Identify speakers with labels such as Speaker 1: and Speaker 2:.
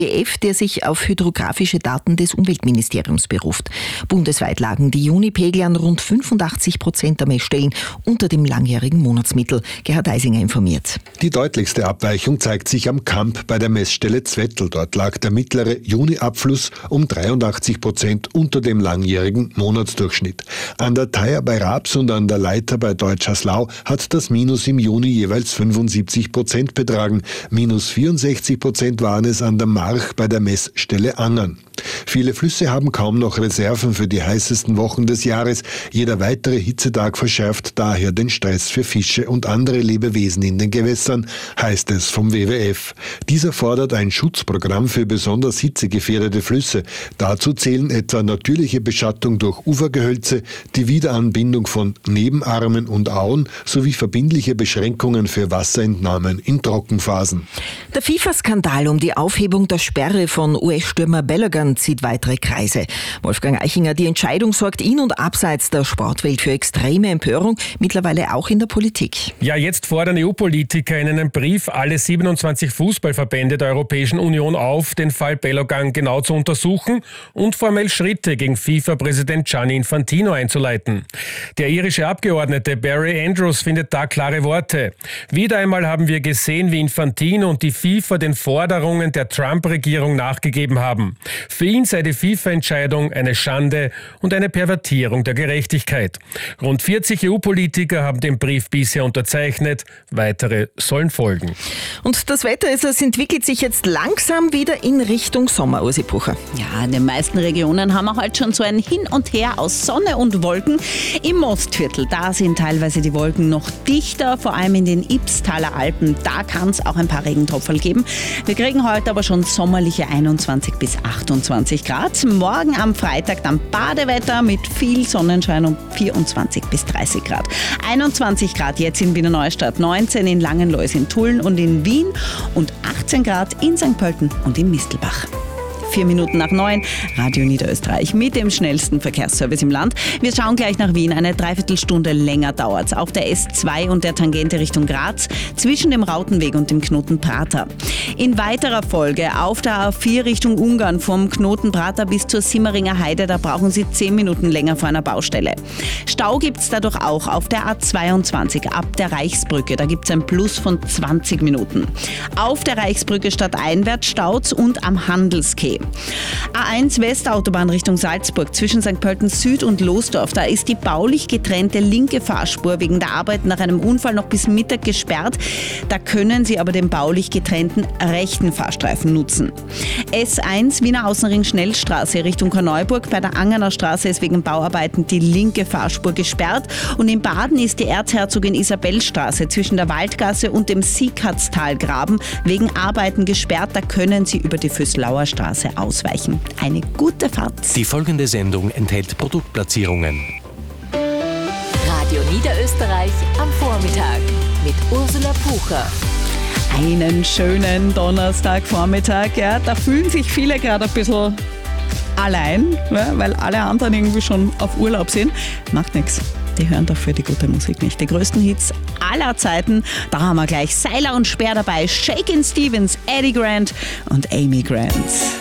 Speaker 1: WWF, der sich auf hydrographische Daten des Umweltministeriums beruft. Bundesweit lagen die Junipegel an rund 85% der Messstellen unter dem langjährigen Monatsmittel. Gerhard Eisinger informiert.
Speaker 2: Die deutlichste Abweichung zeigt sich am Kamp bei der Messstelle Zwettl. Dort lag der mittlere Juni-Abfluss um 83% unter dem langjährigen Monatsdurchschnitt. An der Theier bei Raps und an der Leiter bei Deutscherslau hat das Minus im Juni jeweils 75% betragen. Minus 64% waren es an der March bei der Messstelle Angern. Viele Flüsse haben kaum noch Reserven für die heißesten Wochen des Jahres. Jeder weitere Hitzetag verschärft daher den Stress für Fische und andere Lebewesen in den Gewässern, heißt es vom WWF. Dieser fordert ein Schutzprogramm für besonders hitzegefährdete Flüsse. Dazu zählen etwa natürliche Beschattung durch Ufergehölze, die Wiederanbindung von Nebenarmen und Auen sowie verbindliche Beschränkungen für Wasserentnahmen in Trockenphasen.
Speaker 1: Der FIFA-Skandal um die Aufhebung der Sperre von US-Stürmer Balogun zieht weitere Kreise. Wolfgang Eichinger, die Entscheidung sorgt in und abseits der Sportwelt für extreme Empörung, mittlerweile auch in der Politik.
Speaker 3: Ja, jetzt fordern EU-Politiker in einem Brief alle 27 Fußballverbände der Europäischen Union auf, den Fall Balogun genau zu untersuchen und formell Schritte gegen FIFA-Präsident Gianni Infantino einzuleiten. Der irische Abgeordnete Barry Andrews findet da klare Worte. Wieder einmal haben wir gesehen, wie Infantino und die FIFA den Forderungen der Trump-Regierung nachgegeben haben. Für ihn sei die FIFA-Entscheidung eine Schande und eine Pervertierung der Gerechtigkeit. Rund 40 EU-Politiker haben den Brief bisher unterzeichnet. Weitere sollen folgen.
Speaker 1: Und das Wetter, es entwickelt sich jetzt langsam wieder in Richtung Sommer, Ursi Bucher.
Speaker 4: Ja, in den meisten Regionen haben wir heute schon so ein Hin und Her aus Sonne und Wolken. Im Mostviertel, da sind teilweise die Wolken noch dichter, vor allem in den Ybbstaler Alpen. Da kann es auch ein paar Regentropfen geben. Wir kriegen heute aber schon sommerliche 21 bis 28 Grad. Morgen am Freitag dann Badewetter mit viel Sonnenschein um 24 bis 30 Grad. 21 Grad jetzt in Wiener Neustadt, 19 in Langenlois, in Tulln und in Wien und 18 Grad in St. Pölten und in Mistelbach. 4 Minuten nach 9, Radio Niederösterreich mit dem schnellsten Verkehrsservice im Land. Wir schauen gleich nach Wien. Eine Dreiviertelstunde länger dauert es auf der S2 und der Tangente Richtung Graz zwischen dem Rautenweg und dem Knoten Prater. In weiterer Folge auf der A4 Richtung Ungarn vom Knoten Prater bis zur Simmeringer Heide. Da brauchen Sie 10 Minuten länger vor einer Baustelle. Stau gibt es dadurch auch auf der A22 ab der Reichsbrücke. Da gibt es ein Plus von 20 Minuten. Auf der Reichsbrücke stadteinwärts staut's und am Handelsquai. A1 Westautobahn Richtung Salzburg zwischen St. Pölten Süd und Losdorf. Da ist die baulich getrennte linke Fahrspur wegen der Arbeit nach einem Unfall noch bis Mittag gesperrt. Da können Sie aber den baulich getrennten rechten Fahrstreifen nutzen. S1 Wiener Außenring Schnellstraße Richtung Korneuburg. Bei der Angerner Straße ist wegen Bauarbeiten die linke Fahrspur gesperrt. Und in Baden ist die Erzherzogin Isabellstraße zwischen der Waldgasse und dem Siekatztalgraben wegen Arbeiten gesperrt. Da können Sie über die Füßlauer Straße ausweichen. Eine gute Fahrt.
Speaker 5: Die folgende Sendung enthält Produktplatzierungen.
Speaker 6: Radio Niederösterreich am Vormittag mit Ursula Pucher.
Speaker 4: Einen schönen Donnerstagvormittag. Ja, da fühlen sich viele gerade ein bisschen allein, ja, weil alle anderen irgendwie schon auf Urlaub sind. Macht nichts. Die hören dafür die gute Musik nicht. Die größten Hits aller Zeiten. Da haben wir gleich Seiler und Speer dabei. Shakin' Stevens, Eddie Grant und Amy Grant.